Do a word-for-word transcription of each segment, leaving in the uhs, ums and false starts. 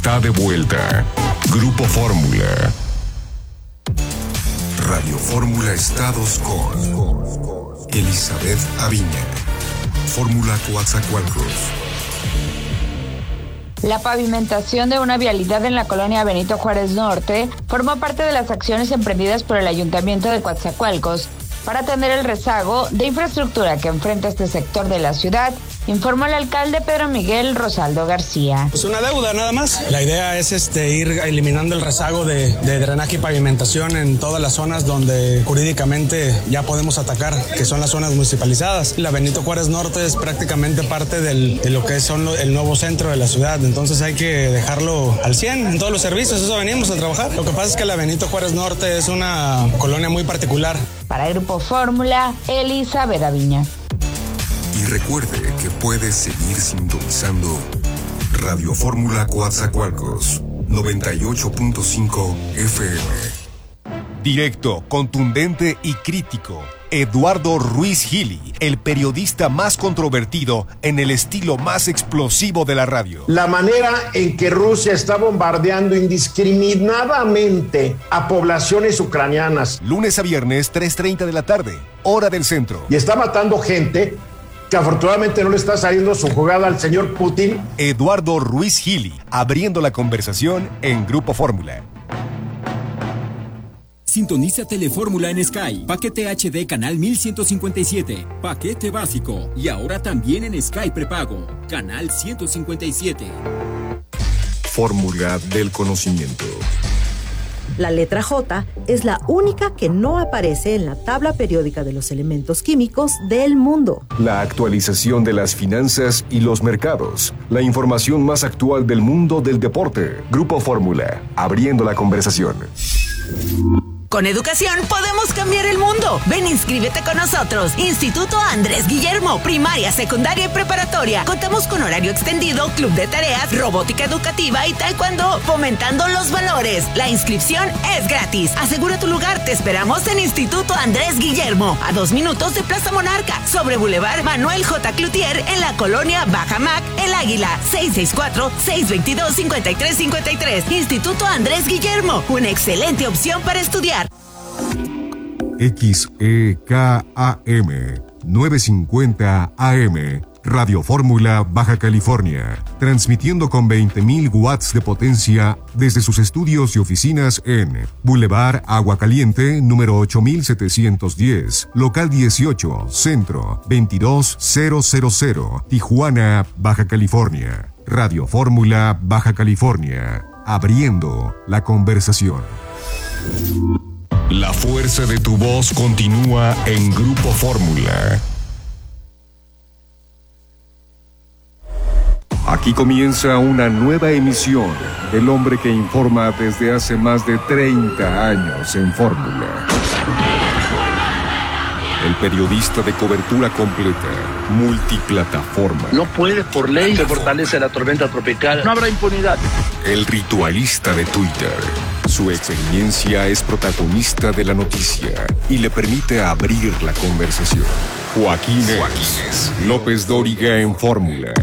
Está de vuelta. Grupo Fórmula. Radio Fórmula Estados con Elizabeth Aviña. Fórmula Coatzacoalcos. La pavimentación de una vialidad en la colonia Benito Juárez Norte formó parte de las acciones emprendidas por el Ayuntamiento de Coatzacoalcos para atender el rezago de infraestructura que enfrenta este sector de la ciudad, informó el alcalde Pedro Miguel Rosaldo García. Es una deuda nada más. La idea es este, ir eliminando el rezago de, de drenaje y pavimentación en todas las zonas donde jurídicamente ya podemos atacar, que son las zonas municipalizadas. La Benito Juárez Norte es prácticamente parte del, de lo que son lo, el nuevo centro de la ciudad, entonces hay que dejarlo al cien en todos los servicios, eso venimos a trabajar. Lo que pasa es que la Benito Juárez Norte es una colonia muy particular. Para el Grupo Fórmula, Elizabeth Aviña. Y recuerde que puede seguir sintonizando Radio Fórmula Coatzacoalcos noventa y ocho punto cinco F M. Directo, contundente y crítico. Eduardo Ruiz Gili, el periodista más controvertido en el estilo más explosivo de la radio. La manera en que Rusia está bombardeando indiscriminadamente a poblaciones ucranianas. Lunes a viernes, tres treinta de la tarde, hora del centro. Y está matando gente que afortunadamente no le está saliendo su jugada al señor Putin. Eduardo Ruiz Gili, abriendo la conversación en Grupo Fórmula. Sintoniza Telefórmula en Sky. Paquete H D canal mil ciento cincuenta y siete. Paquete básico. Y ahora también en Sky prepago. Canal ciento cincuenta y siete. Fórmula del conocimiento. La letra J es la única que no aparece en la tabla periódica de los elementos químicos del mundo. La actualización de las finanzas y los mercados. La información más actual del mundo del deporte. Grupo Fórmula, abriendo la conversación. Con educación podemos cambiar el mundo. Ven, inscríbete con nosotros. Instituto Andrés Guillermo, primaria, secundaria y preparatoria. Contamos con horario extendido, club de tareas, robótica educativa y taekwondo, fomentando los valores. La inscripción es gratis. Asegura tu lugar. Te esperamos en Instituto Andrés Guillermo, a dos minutos de Plaza Monarca, sobre Boulevard Manuel J. Cloutier, en la colonia Bajamac, El Águila. seis seis cuatro, seis dos dos, cinco tres cinco tres. Instituto Andrés Guillermo, una excelente opción para estudiar. X E K A M novecientos cincuenta A M, Radio Fórmula Baja California, transmitiendo con veinte mil watts de potencia desde sus estudios y oficinas en Boulevard Agua Caliente, número ocho mil setecientos diez, local dieciocho, centro, veintidós mil, Tijuana, Baja California. Radio Fórmula Baja California, abriendo la conversación. La fuerza de tu voz continúa en Grupo Fórmula. Aquí comienza una nueva emisión del hombre que informa desde hace más de treinta años en Fórmula. El periodista de cobertura completa, multiplataforma. No puede, por ley, se fortalece la tormenta tropical. No habrá impunidad. El ritualista de Twitter. Su experiencia es protagonista de la noticia y le permite abrir la conversación. Joaquín Joaquínez López Dóriga en Fórmula.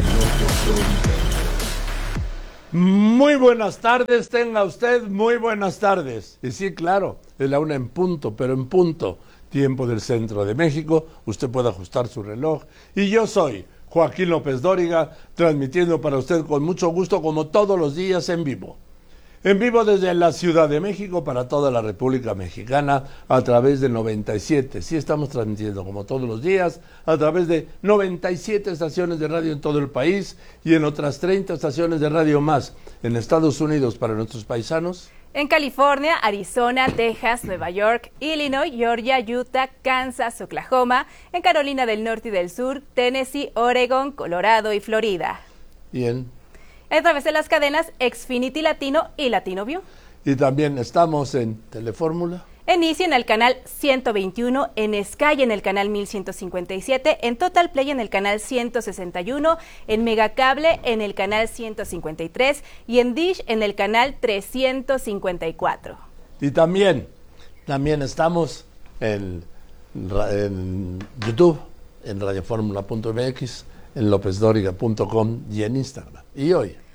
Muy buenas tardes, tenga usted muy buenas tardes. Y sí, claro, es la una en punto, pero en punto. Tiempo del centro de México, usted puede ajustar su reloj. Y yo soy Joaquín López Dóriga, transmitiendo para usted con mucho gusto, como todos los días, en vivo. En vivo desde la Ciudad de México para toda la República Mexicana a través de noventa y siete. Sí, estamos transmitiendo como todos los días a través de noventa y siete estaciones de radio en todo el país y en otras treinta estaciones de radio más en Estados Unidos para nuestros paisanos. En California, Arizona, Texas, Nueva York, Illinois, Georgia, Utah, Kansas, Oklahoma, en Carolina del Norte y del Sur, Tennessee, Oregon, Colorado y Florida. Bien. A través de las cadenas Xfinity Latino y Latino View. Y también estamos en Telefórmula. En Easy en el canal ciento veintiuno, en Sky en el canal mil ciento cincuenta y siete, en Total Play en el canal ciento sesenta y uno, en Megacable en el canal ciento cincuenta y tres y en Dish en el canal trescientos cincuenta y cuatro. Y también, también estamos en, en YouTube, en radioformula punto m x, en lópez dóriga punto com y en Instagram. Y hoy...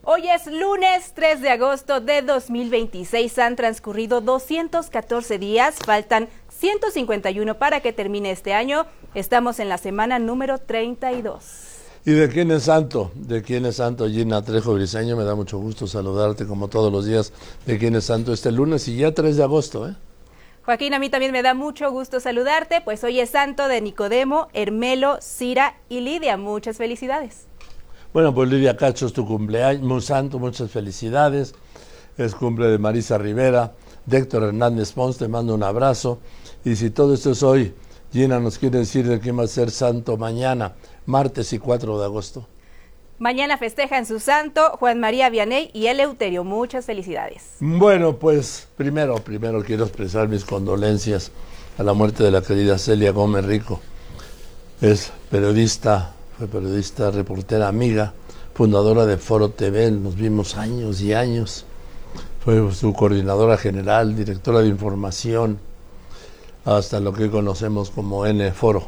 Hoy es lunes tres de agosto de dos mil veintiséis, han transcurrido doscientos catorce días, faltan ciento cincuenta y uno para que termine este año, estamos en la semana número treinta y dos. ¿Y de quién es santo? ¿De quién es santo? Gina Trejo Briseño, me da mucho gusto saludarte como todos los días. ¿De quién es santo este lunes? Y ya tres de agosto, ¿eh? Joaquín, a mí también me da mucho gusto saludarte, pues hoy es santo de Nicodemo, Hermelo, Cira y Lidia. Muchas felicidades. Bueno, pues Lidia Cacho es tu cumpleaños, muy santo, muchas felicidades. Es cumple de Marisa Rivera, de Héctor Hernández Pons, te mando un abrazo. Y si todo esto es hoy, Gina nos quiere decir de quién va a ser santo mañana, martes y cuatro de agosto. Mañana festejan su santo Juan María Vianney y Eleuterio. Muchas felicidades. Bueno, pues primero, primero quiero expresar mis condolencias a la muerte de la querida Celia Gómez Rico. Es periodista, fue periodista, reportera, amiga, fundadora de Foro T V, nos vimos años y años. Fue su coordinadora general, directora de información, hasta lo que conocemos como N Foro.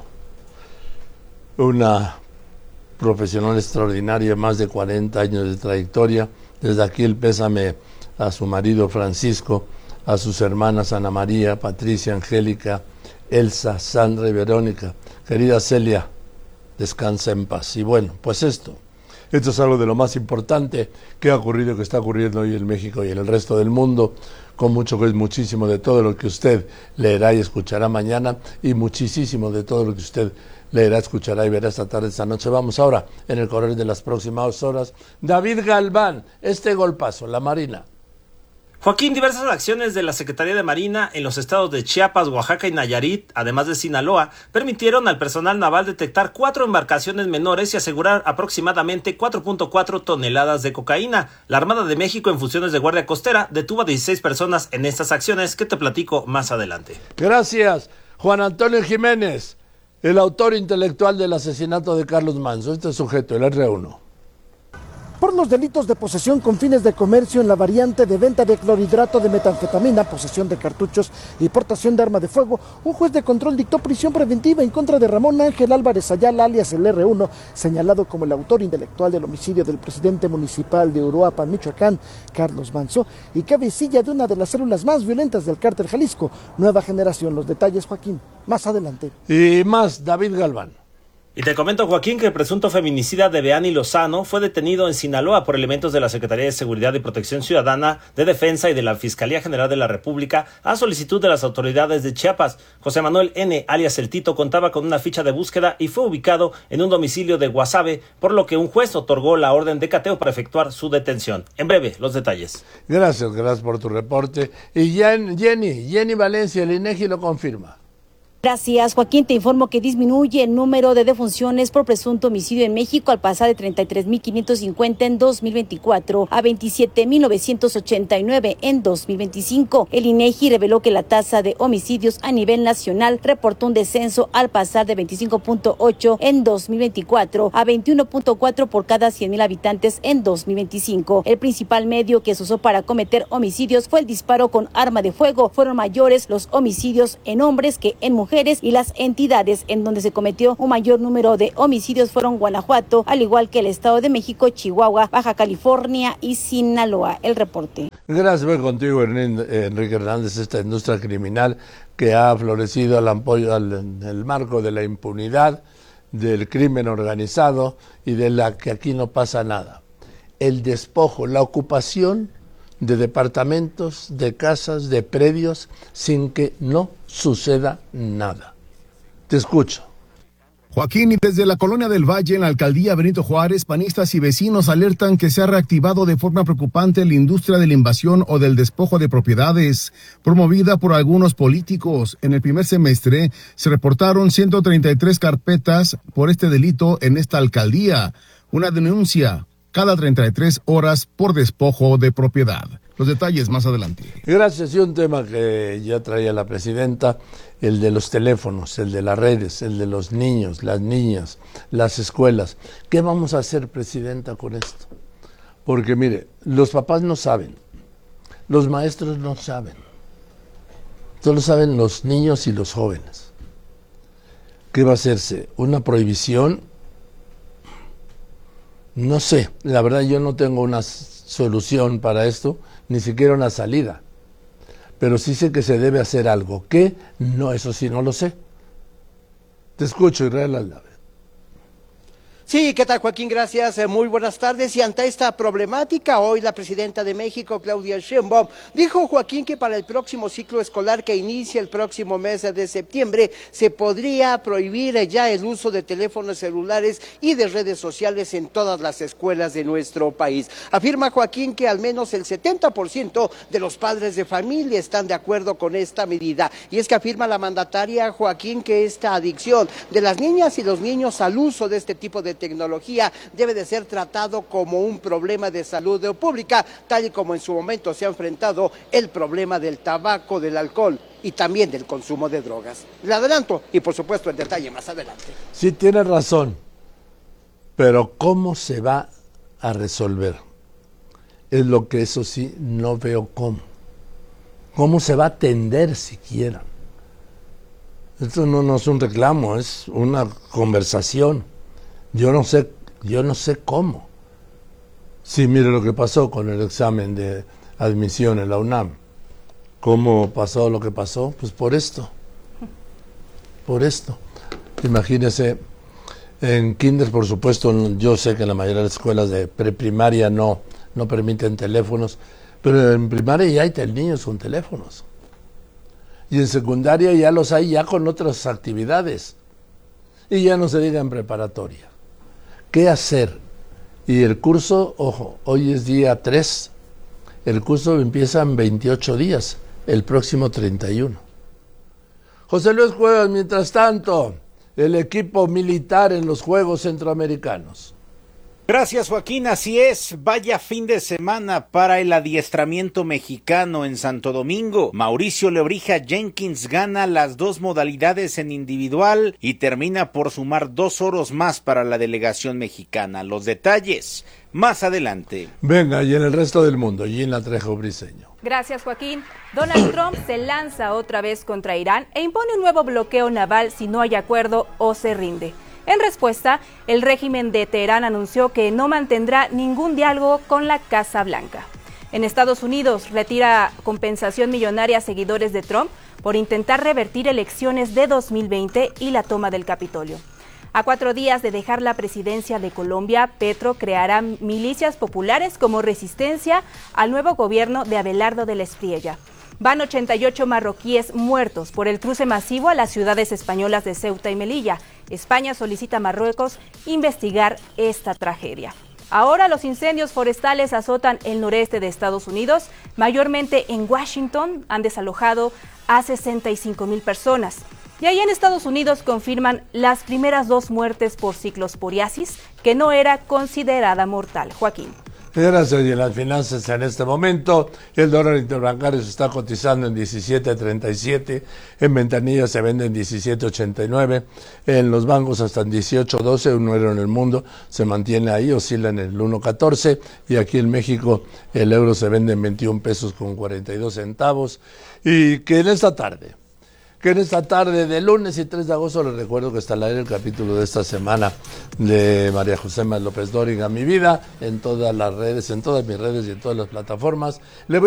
Una profesional extraordinaria, más de cuarenta años de trayectoria. Desde aquí el pésame a su marido Francisco, a sus hermanas Ana María, Patricia, Angélica, Elsa, Sandra y Verónica. Querida Celia, descansa en paz. Y bueno, pues esto, esto es algo de lo más importante que ha ocurrido, que está ocurriendo hoy en México y en el resto del mundo, con mucho que es muchísimo de todo lo que usted leerá y escuchará mañana, y muchísimo de todo lo que usted leerá, escuchará y verá esta tarde, esta noche. Vamos ahora, en el correr de las próximas horas, David Galván, este golpazo, la Marina. Joaquín, diversas acciones de la Secretaría de Marina en los estados de Chiapas, Oaxaca y Nayarit, además de Sinaloa, permitieron al personal naval detectar cuatro embarcaciones menores y asegurar aproximadamente cuatro punto cuatro toneladas de cocaína. La Armada de México, en funciones de Guardia Costera, detuvo a dieciséis personas en estas acciones, que te platico más adelante. Gracias, Juan Antonio Jiménez, el autor intelectual del asesinato de Carlos Manzo. Este sujeto, el R uno. Por los delitos de posesión con fines de comercio en la variante de venta de clorhidrato de metanfetamina, posesión de cartuchos y portación de arma de fuego, un juez de control dictó prisión preventiva en contra de Ramón Ángel Álvarez Ayala, alias el R uno, señalado como el autor intelectual del homicidio del presidente municipal de Uruapan, Michoacán, Carlos Manzo, y cabecilla de una de las células más violentas del cártel Jalisco, Nueva Generación. Los detalles, Joaquín, más adelante. Y más, David Galván. Y te comento, Joaquín, que el presunto feminicida de Beani Lozano fue detenido en Sinaloa por elementos de la Secretaría de Seguridad y Protección Ciudadana, de Defensa y de la Fiscalía General de la República a solicitud de las autoridades de Chiapas. José Manuel N., alias El Tito, contaba con una ficha de búsqueda y fue ubicado en un domicilio de Guasave, por lo que un juez otorgó la orden de cateo para efectuar su detención. En breve, los detalles. Gracias, gracias por tu reporte. Y Jenny, Jenny Valencia, el INEGI lo confirma. Gracias, Joaquín. Te informo que disminuye el número de defunciones por presunto homicidio en México al pasar de treinta y tres mil quinientos cincuenta en dos mil veinticuatro a veintisiete mil novecientos ochenta y nueve en dos mil veinticinco. El INEGI reveló que la tasa de homicidios a nivel nacional reportó un descenso al pasar de veinticinco punto ocho en dos mil veinticuatro a veintiuno punto cuatro por cada cien mil habitantes en dos mil veinticinco. El principal medio que se usó para cometer homicidios fue el disparo con arma de fuego. Fueron mayores los homicidios en hombres que en mujeres, y las entidades en donde se cometió un mayor número de homicidios fueron Guanajuato, al igual que el Estado de México, Chihuahua, Baja California y Sinaloa. El reporte. Gracias, voy contigo, Enrique Hernández. Esta industria criminal que ha florecido al apoyo al el marco de la impunidad, del crimen organizado y de la que aquí no pasa nada. El despojo, la ocupación de departamentos, de casas, de predios, sin que no suceda nada. Te escucho. Joaquín, y desde la Colonia del Valle, en la alcaldía Benito Juárez, panistas y vecinos alertan que se ha reactivado de forma preocupante la industria de la invasión o del despojo de propiedades, promovida por algunos políticos. En el primer semestre se reportaron ciento treinta y tres carpetas por este delito en esta alcaldía, una denuncia cada treinta y tres horas por despojo de propiedad. Los detalles más adelante. Gracias. Y un tema que ya traía la presidenta, el de los teléfonos, el de las redes, el de los niños, las niñas, las escuelas. ¿Qué vamos a hacer, presidenta, con esto? Porque mire, los papás no saben, los maestros no saben, solo saben los niños y los jóvenes. ¿Qué va a hacerse? ¿Una prohibición? No sé, la verdad yo no tengo unas solución para esto, ni siquiera una salida. Pero sí sé que se debe hacer algo. ¿Qué? No, eso sí no lo sé. Te escucho, Israel Aldave. Sí, ¿qué tal, Joaquín? Gracias, eh, muy buenas tardes. Y ante esta problemática, hoy la presidenta de México, Claudia Sheinbaum, dijo, Joaquín, que para el próximo ciclo escolar que inicia el próximo mes de septiembre, se podría prohibir eh, ya el uso de teléfonos celulares y de redes sociales en todas las escuelas de nuestro país. Afirma, Joaquín, que al menos el setenta por ciento de los padres de familia están de acuerdo con esta medida. Y es que afirma la mandataria, Joaquín, que esta adicción de las niñas y los niños al uso de este tipo de tecnología debe de ser tratado como un problema de salud pública, tal y como en su momento se ha enfrentado el problema del tabaco, del alcohol y también del consumo de drogas. Le adelanto y por supuesto en detalle más adelante. Sí, tiene razón, pero ¿cómo se va a resolver? Es lo que eso sí no veo cómo. ¿Cómo se va a atender siquiera? Esto no, no es un reclamo, es una conversación. Yo no sé, yo no sé cómo. Sí, mire lo que pasó con el examen de admisión en la UNAM. ¿Cómo pasó lo que pasó? Pues por esto. Por esto. Imagínese, en kinder, por supuesto, yo sé que en la mayoría de las escuelas de preprimaria no, no permiten teléfonos, pero en primaria ya hay niños con teléfonos. Y en secundaria ya los hay ya con otras actividades. Y ya no se diga en preparatoria. ¿Qué hacer? Y el curso, ojo, hoy es día tres, el curso empieza en veintiocho días, el próximo treinta y uno. José Luis Cuevas, mientras tanto, el equipo militar en los Juegos Centroamericanos. Gracias, Joaquín, así es, vaya fin de semana para el adiestramiento mexicano en Santo Domingo. Mauricio Lebrija Jenkins gana las dos modalidades en individual y termina por sumar dos oros más para la delegación mexicana. Los detalles más adelante. Venga, y en el resto del mundo, Gina Trejo Briceño. Gracias, Joaquín. Donald Trump se lanza otra vez contra Irán e impone un nuevo bloqueo naval si no hay acuerdo o se rinde. En respuesta, el régimen de Teherán anunció que no mantendrá ningún diálogo con la Casa Blanca. En Estados Unidos, retira compensación millonaria a seguidores de Trump por intentar revertir elecciones de dos mil veinte y la toma del Capitolio. A cuatro días de dejar la presidencia de Colombia, Petro creará milicias populares como resistencia al nuevo gobierno de Abelardo de la Espriella. Van ochenta y ocho marroquíes muertos por el cruce masivo a las ciudades españolas de Ceuta y Melilla. España solicita a Marruecos investigar esta tragedia. Ahora los incendios forestales azotan el noreste de Estados Unidos, mayormente en Washington, han desalojado a sesenta y cinco mil personas. Y ahí en Estados Unidos confirman las primeras dos muertes por ciclosporiasis, que no era considerada mortal. Joaquín. Gracias. Y en las finanzas en este momento, el dólar interbancario se está cotizando en diecisiete treinta y siete, en ventanillas se vende en diecisiete ochenta y nueve, en los bancos hasta en dieciocho doce, un euro en el mundo se mantiene ahí, oscila en el uno catorce, y aquí en México el euro se vende en veintiún pesos con cuarenta y dos centavos, y que en esta tarde, que en esta tarde de lunes y tres de agosto les recuerdo que está al aire el capítulo de esta semana de María José López Dóriga, Mi Vida, en todas las redes, en todas mis redes y en todas las plataformas. Le voy